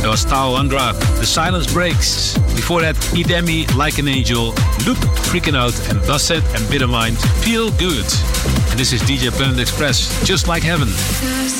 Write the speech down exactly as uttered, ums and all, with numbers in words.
That was Tao Andra. The Silence Breaks. Before that, Idemi, Like an Angel, Loop, Freaking Out, and Basset and Bittermind, Feel Good. And this is D J Planet Express, Just Like Heaven.